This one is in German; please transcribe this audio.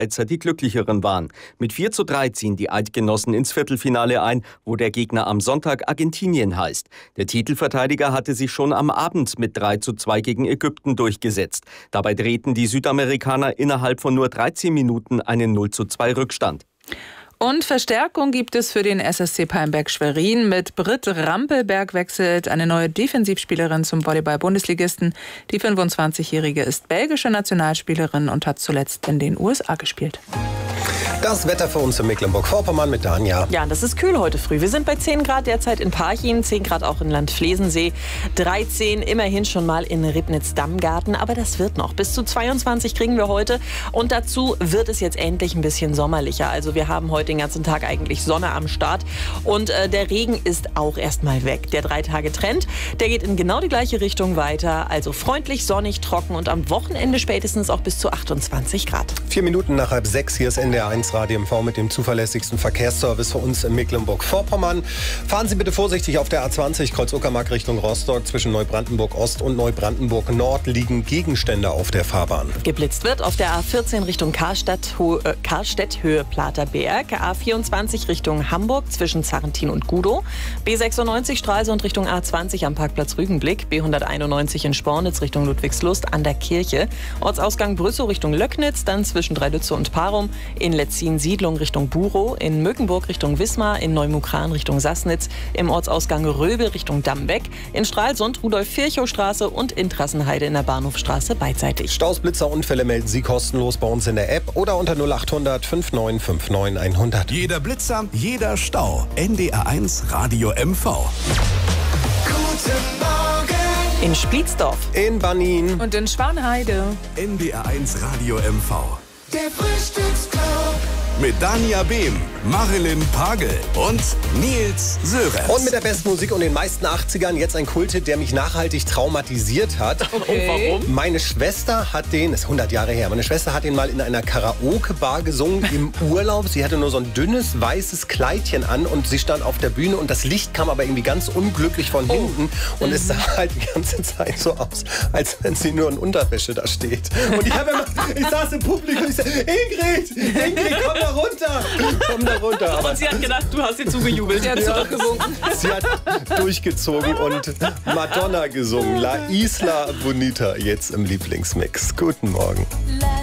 Schweizer die glücklicheren waren. Mit 4:3 ziehen die Eidgenossen ins Viertelfinale ein, wo der Gegner am Sonntag Argentinien heißt. Der Titelverteidiger hatte sich schon am Abend mit 3:2 gegen Ägypten durchgesetzt. Dabei drehten die Südamerikaner innerhalb von nur 13 Minuten einen 0:2 Rückstand. Und Verstärkung gibt es für den SSC Palmberg Schwerin. Mit Britt Rampelberg wechselt eine neue Defensivspielerin zum Volleyball-Bundesligisten. Die 25-Jährige ist belgische Nationalspielerin und hat zuletzt in den USA gespielt. Das Wetter für uns in Mecklenburg-Vorpommern mit Danja. Ja, das ist kühl heute früh. Wir sind bei 10 Grad derzeit in Parchim, 10 Grad auch in Landflesensee, 13 immerhin schon mal in Ribnitz-Dammgarten. Aber das wird noch. Bis zu 22 kriegen wir heute. Und dazu wird es jetzt endlich ein bisschen sommerlicher. Also wir haben heute den ganzen Tag eigentlich Sonne am Start. Und der Regen ist auch erstmal weg. Der 3-Tage-Trend, der geht in genau die gleiche Richtung weiter. Also freundlich, sonnig, trocken und am Wochenende spätestens auch bis zu 28 Grad. 4 Minuten nach 5:30, hier ist NDR1 Radio MV mit dem zuverlässigsten Verkehrsservice für uns in Mecklenburg-Vorpommern. Fahren Sie bitte vorsichtig auf der A20 Kreuz-Uckermark Richtung Rostock. Zwischen Neubrandenburg-Ost und Neubrandenburg-Nord liegen Gegenstände auf der Fahrbahn. Geblitzt wird auf der A14 Richtung Karlstedt Höhe Platerberg, A24 Richtung Hamburg zwischen Zarrentin und Gudow, B96 Stralsund Richtung A20 am Parkplatz Rügenblick, B191 in Spornitz Richtung Ludwigslust an der Kirche, Ortsausgang Brüssow Richtung Löcknitz, dann zwischen Dreilütze und Parum, in Letzin Siedlung Richtung Burow, in Möckenburg Richtung Wismar, in Neumukran Richtung Sassnitz, im Ortsausgang Röbe Richtung Dammbeck, in Stralsund Rudolf-Virchow-Straße und in Trassenheide in der Bahnhofstraße beidseitig. Staus, Blitzer, Unfälle melden Sie kostenlos bei uns in der App oder unter 0800 5959 100. Jeder Blitzer, jeder Stau. NDR1 Radio MV. Guten Morgen! In Spliedsdorf, In Bannin. Und in Schwanheide. NDR1 Radio MV. Der Frühstücksclub. Mit Danja Behm, Marilyn Pagel und Nils Sörensen. Und mit der besten Musik und den meisten 80ern jetzt ein Kulthit, der mich nachhaltig traumatisiert hat. Okay. warum? Meine Schwester hat den, ist 100 Jahre her, meine Schwester hat den mal in einer Karaoke-Bar gesungen im Urlaub. Sie hatte nur so ein dünnes, weißes Kleidchen an und sie stand auf der Bühne und das Licht kam aber irgendwie ganz unglücklich von hinten. Und es sah halt die ganze Zeit so aus, als wenn sie nur in Unterwäsche da steht. Und ich saß im Publikum und ich sagte, Ingrid, komm da runter. Komm da runter. Aber Und sie hat gedacht, du hast ihr zugejubelt. Sie hat zurückgewunken. sie hat durchgezogen und Madonna gesungen. La Isla Bonita jetzt im Lieblingsmix. Guten Morgen.